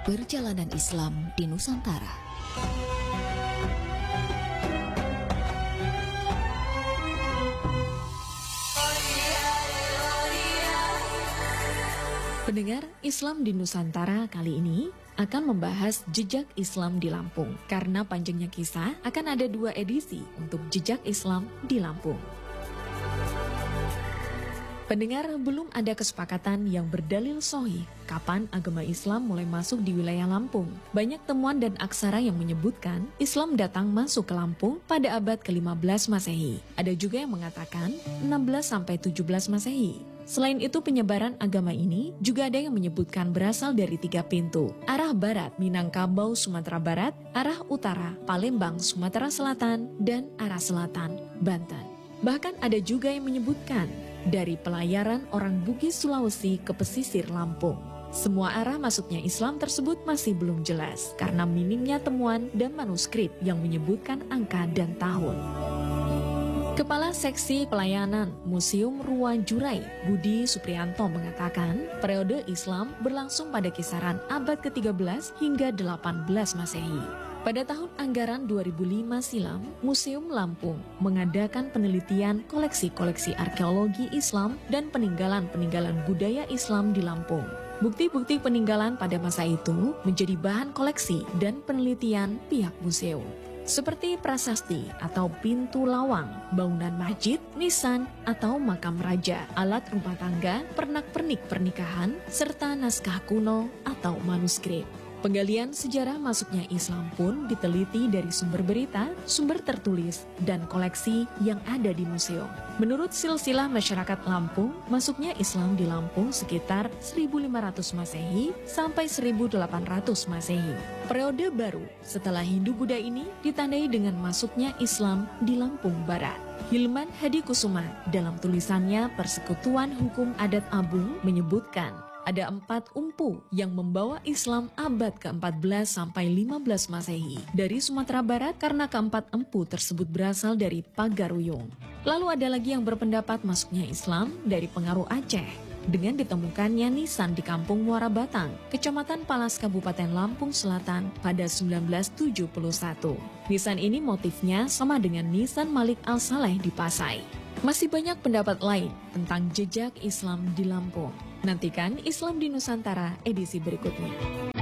Perjalanan Islam di Nusantara. Pendengar, Islam di Nusantara kali ini akan membahas jejak Islam di Lampung. Karena panjangnya kisah, akan ada 2 edisi untuk jejak Islam di Lampung. Pendengar, belum ada kesepakatan yang berdalil sahih kapan agama Islam mulai masuk di wilayah Lampung. Banyak temuan dan aksara yang menyebutkan Islam datang masuk ke Lampung pada abad ke-15 Masehi. Ada juga yang mengatakan 16-17 Masehi. Selain itu, penyebaran agama ini juga ada yang menyebutkan berasal dari 3 pintu. Arah barat, Minangkabau, Sumatera Barat, arah utara, Palembang, Sumatera Selatan, dan arah selatan, Banten. Bahkan ada juga yang menyebutkan dari pelayaran orang Bugis Sulawesi ke pesisir Lampung. Semua arah masuknya Islam tersebut masih belum jelas karena minimnya temuan dan manuskrip yang menyebutkan angka dan tahun. Kepala Seksi Pelayanan Museum Ruang Jurai, Budi Supriyanto mengatakan, periode Islam berlangsung pada kisaran abad ke-13 hingga 18 Masehi. Pada tahun anggaran 2005 silam, Museum Lampung mengadakan penelitian koleksi-koleksi arkeologi Islam dan peninggalan-peninggalan budaya Islam di Lampung. Bukti-bukti peninggalan pada masa itu menjadi bahan koleksi dan penelitian pihak museum. Seperti prasasti atau pintu lawang, bangunan masjid, nisan atau makam raja, alat rumah tangga, pernak-pernik pernikahan, serta naskah kuno atau manuskrip. Penggalian sejarah masuknya Islam pun diteliti dari sumber berita, sumber tertulis, dan koleksi yang ada di museum. Menurut silsilah masyarakat Lampung, masuknya Islam di Lampung sekitar 1500 Masehi sampai 1800 Masehi. Periode baru setelah Hindu-Buddha ini ditandai dengan masuknya Islam di Lampung Barat. Hilman Hadikusuma dalam tulisannya Persekutuan Hukum Adat Abung menyebutkan ada 4 empu yang membawa Islam abad ke-14 sampai 15 Masehi dari Sumatera Barat karena keempat empu tersebut berasal dari Pagaruyung. Lalu ada lagi yang berpendapat masuknya Islam dari pengaruh Aceh dengan ditemukannya nisan di Kampung Muara Batang, Kecamatan Palas, Kabupaten Lampung Selatan pada 1971. Nisan ini motifnya sama dengan nisan Malik Al-Saleh di Pasai. Masih banyak pendapat lain tentang jejak Islam di Lampung. Nantikan Islam di Nusantara edisi berikutnya.